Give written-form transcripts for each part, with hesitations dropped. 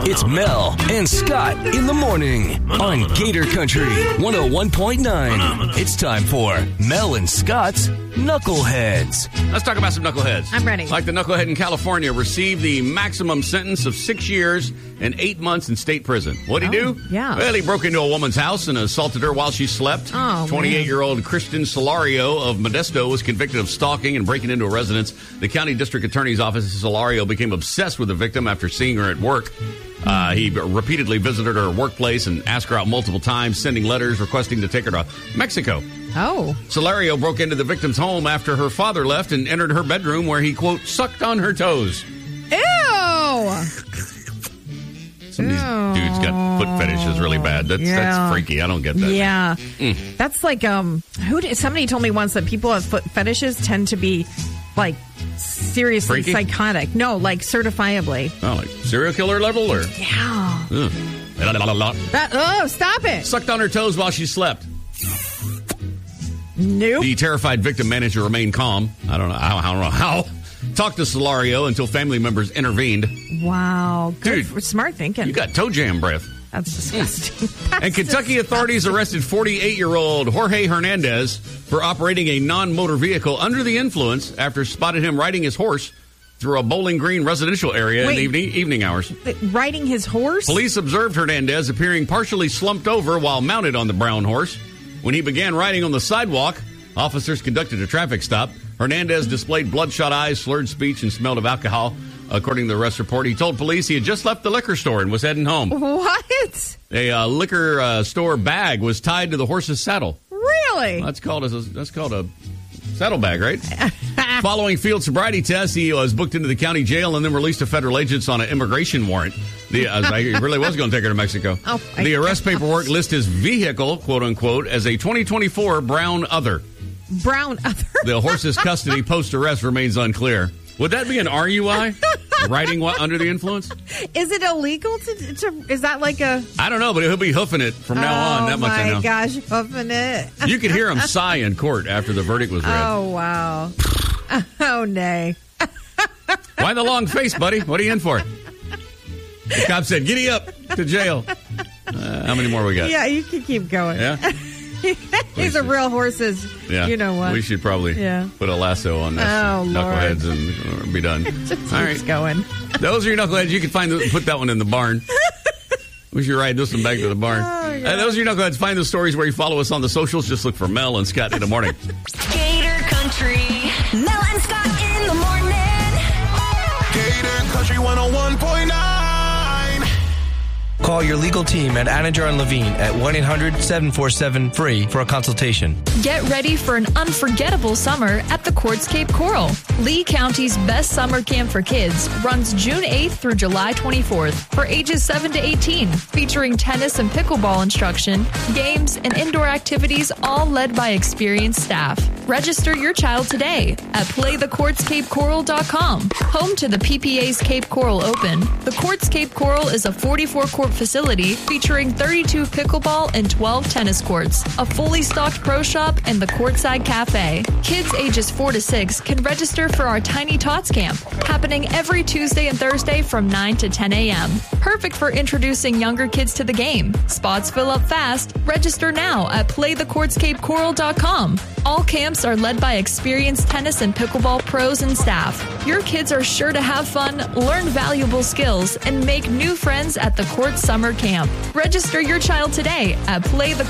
It's Mel and Scott in the morning on Gator Country 101.9. It's time for Mel and Scott's Knuckleheads. Let's talk about some knuckleheads. I'm ready. Like the knucklehead in California received the maximum sentence of 6 years and 8 months in state prison. What'd he do? Yeah. Well, he broke into a woman's house and assaulted her while she slept. Oh, 28-year-old Christian Solario of Modesto was convicted of stalking and breaking into a residence. The county district attorney's office, Solario, became obsessed with the victim after seeing her at work. He repeatedly visited her workplace and asked her out multiple times, sending letters requesting to take her to Mexico. Oh. Solario broke into the victim's home after her father left and entered her bedroom where he, quote, sucked on her toes. Ew. Some of these dudes got foot fetishes really bad. That's freaky. I don't get that. Yeah. That's like, somebody told me once that people with foot fetishes tend to be, like, seriously freaky? Psychotic. No, like, certifiably. Oh, like serial killer level? Or? Yeah. Stop it. Sucked on her toes while she slept. Nope. The terrified victim managed to remain calm. I don't know how. Talked to Solario until family members intervened. Wow. Good. Dude, smart thinking. You got toe jam breath. That's disgusting. And Kentucky authorities arrested 48-year-old Jorge Hernandez for operating a non-motor vehicle under the influence after spotted him riding his horse through a Bowling Green residential area in the evening hours. Riding his horse? Police observed Hernandez appearing partially slumped over while mounted on the brown horse. When he began riding on the sidewalk, officers conducted a traffic stop. Hernandez displayed bloodshot eyes, slurred speech, and smelled of alcohol. According to the arrest report, he told police he had just left the liquor store and was heading home. What? A liquor store bag was tied to the horse's saddle. Really? That's called a saddlebag, right? Following field sobriety tests, he was booked into the county jail and then released to federal agents on an immigration warrant. He really was going to take her to Mexico. The arrest paperwork lists his vehicle, quote unquote, as a 2024 Brown Other. Brown Other? The horse's custody post-arrest remains unclear. Would that be an RUI? Riding under the influence? Is it illegal to is that like a... I don't know, but he'll be hoofing it from now on. That much I know. Oh, my gosh, hoofing it. You could heir him sigh in court after the verdict was read. Oh, wow. Oh, nay. Why the long face, buddy? What are you in for? The cop said, giddy up to jail. How many more we got? Yeah, you can keep going. Yeah? These are real horses. Yeah. You know what? We should probably put a lasso on this knuckleheads and be done. Just all keeps going. Those are your knuckleheads. You can put that one in the barn. We should ride this one back to the barn. Those are your knuckleheads. Find the stories where you follow us on the socials. Just look for Mel and Scott in the morning. Gator Country. Mel and Scott in the morning. Gator Country 101.9. Call your legal team at Anninger and Levine at 1-800-747-FREE for a consultation. Get ready for an unforgettable summer at the Quartz Cape Coral. Lee County's best summer camp for kids runs June 8th through July 24th for ages 7 to 18, featuring tennis and pickleball instruction, games, and indoor activities, all led by experienced staff. Register your child today at playthequartzcapecoral.com. Home to the PPA's Cape Coral Open, the Quartz Cape Coral is a 44-court facility featuring 32 pickleball and 12 tennis courts, a fully stocked pro shop, and the Courtside Cafe. Kids ages 4 to 6 can register for our Tiny Tots Camp, happening every Tuesday and Thursday from 9 to 10 a.m. Perfect for introducing younger kids to the game. Spots fill up fast. Register now at playthequartzcapecoral.com. All camps are led by experienced tennis and pickleball pros and staff. Your kids are sure to have fun, learn valuable skills, and make new friends at the Quartz Summer Camp. Register your child today at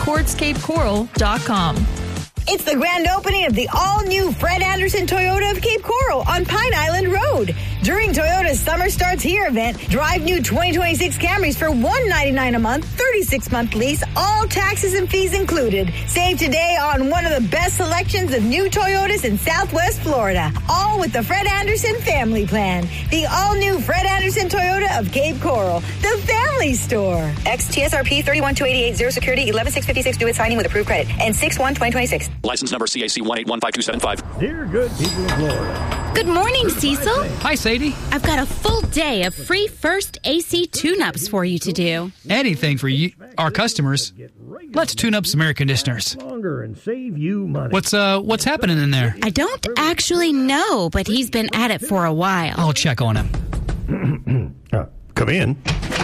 playthequartzcapecoral.com. It's the grand opening of the all-new Fred Anderson Toyota of Cape Coral on Pine Island Road. During Toyota's Summer Starts Here event, drive new 2026 Camrys for $199 a month, 36-month lease, all taxes and fees included. Save today on one of the best selections of new Toyotas in Southwest Florida, all with the Fred Anderson Family Plan. The all-new Fred Anderson Toyota of Cape Coral, the family store. XTSRP 31288, 0 security, 11656 due at signing with approved credit, and 6/1/2026. License number CAC 1815275. Dear good people of Florida. Good morning, Cecil. Hi, Sadie. I've got a full day of free first AC tune-ups for you to do. Anything for you, our customers. Let's tune up some air conditioners. Longer and save you money. What's happening in there? I don't actually know, but he's been at it for a while. I'll check on him. Come in.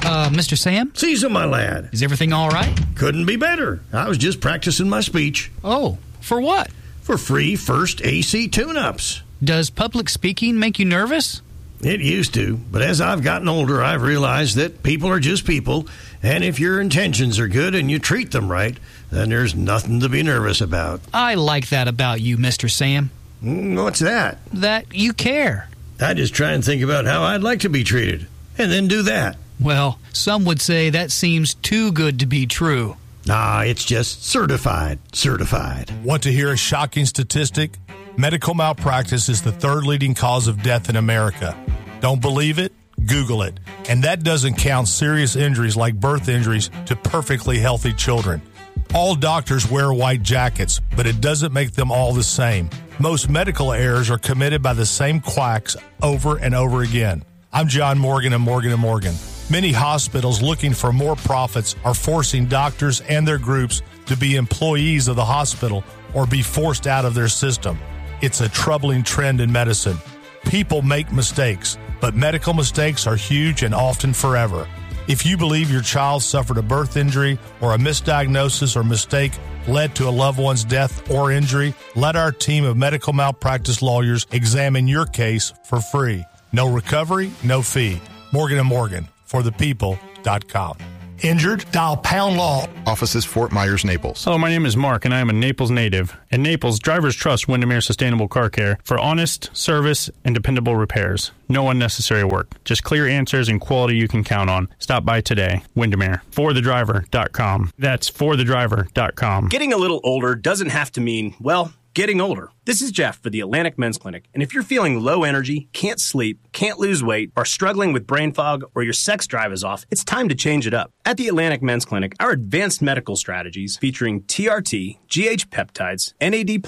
Mr. Sam? Cecil, my lad. Is everything all right? Couldn't be better. I was just practicing my speech. Oh, for what? For free first AC tune-ups. Does public speaking make you nervous? It used to, but as I've gotten older, I've realized that people are just people, and if your intentions are good and you treat them right, then there's nothing to be nervous about. I like that about you, Mr. Sam. What's that? That you care. I just try and think about how I'd like to be treated, and then do that. Well, some would say that seems too good to be true. Nah, it's just certified. Want to hear a shocking statistic? Medical malpractice is the third leading cause of death in America. Don't believe it? Google it. And that doesn't count serious injuries like birth injuries to perfectly healthy children. All doctors wear white jackets, but it doesn't make them all the same. Most medical errors are committed by the same quacks over and over again. I'm John Morgan of Morgan & Morgan. Many hospitals looking for more profits are forcing doctors and their groups to be employees of the hospital or be forced out of their system. It's a troubling trend in medicine. People make mistakes, but medical mistakes are huge and often forever. If you believe your child suffered a birth injury or a misdiagnosis or mistake led to a loved one's death or injury, let our team of medical malpractice lawyers examine your case for free. No recovery, no fee. Morgan & Morgan, forthepeople.com. Injured? Dial pound law. Offices Fort Myers, Naples. Hello, my name is Mark, and I am a Naples native. In Naples, drivers trust Windermere Sustainable Car Care for honest service and dependable repairs. No unnecessary work. Just clear answers and quality you can count on. Stop by today. Windermere. ForTheDriver.com. That's ForTheDriver.com. Getting a little older doesn't have to mean, well, getting older. This is Jeff for the Atlantic Men's Clinic, and if you're feeling low energy, can't sleep, can't lose weight, are struggling with brain fog, or your sex drive is off, it's time to change it up. At the Atlantic Men's Clinic, our advanced medical strategies featuring TRT, GH peptides, NAD+,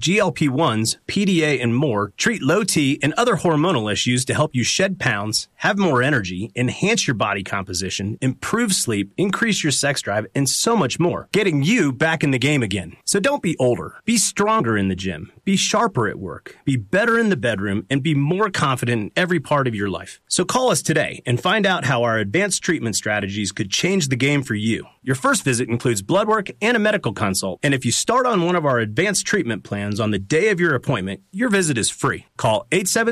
GLP-1s, PDA, and more treat low T and other hormonal issues to help you shed pounds, have more energy, enhance your body composition, improve sleep, increase your sex drive, and so much more, getting you back in the game again. So don't be older. Be stronger in the gym. Be sharper at work, be better in the bedroom, and be more confident in every part of your life. So call us today and find out how our advanced treatment strategies could change the game for you. Your first visit includes blood work and a medical consult, and if you start on one of our advanced treatment plans on the day of your appointment, your visit is free. Call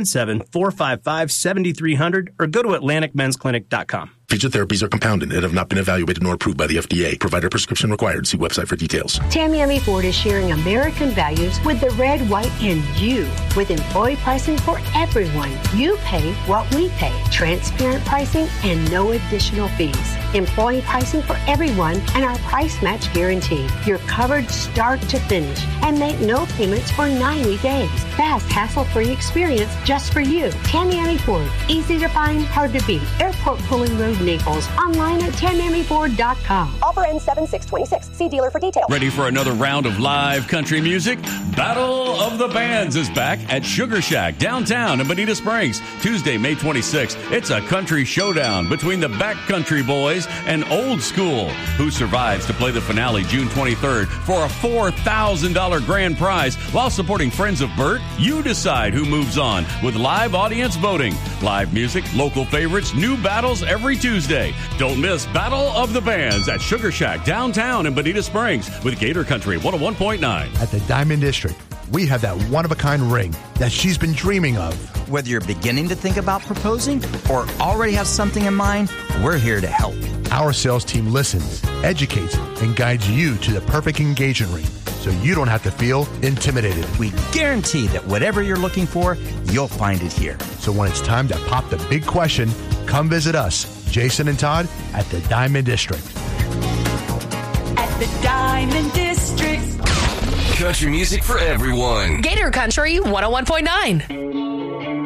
877-455-7300 or go to AtlanticMen'sClinic.com. Featured therapies are compounded and have not been evaluated nor approved by the FDA. Provider prescription required. See website for details. Tamiami Ford is sharing American values with the red, white, and you. With employee pricing for everyone. You pay what we pay. Transparent pricing and no additional fees. Employee pricing for everyone and our price match guarantee. You're covered start to finish and make no payments for 90 days. Fast, hassle-free experience just for you. Tamiami Ford. Easy to find, hard to beat. Airport Pulling Road, Naples. Online at TamiamiFord.com. Offer ends 7/6/26. See dealer for details. Ready for another round of live country music? Battle of the Bands is back at Sugar Shack downtown in Bonita Springs. Tuesday, May 26th. It's a country showdown between the Backcountry Boys and Old School. Who survives to play the finale June 23rd for a $4,000 grand prize while supporting Friends of Bert? You decide who moves on with live audience voting. Live music, local favorites, new battles every Tuesday. Don't miss Battle of the Bands at Sugar Shack downtown in Bonita Springs with Gator Country 101.9. At the Diamond District, we have that one-of-a-kind ring that she's been dreaming of. Whether you're beginning to think about proposing or already have something in mind, we're here to help. Our sales team listens, educates, and guides you to the perfect engagement ring so you don't have to feel intimidated. We guarantee that whatever you're looking for, you'll find it here. So when it's time to pop the big question, come visit us, Jason and Todd, at the Diamond District. At the Diamond District. Country music for everyone. Gator Country 101.9.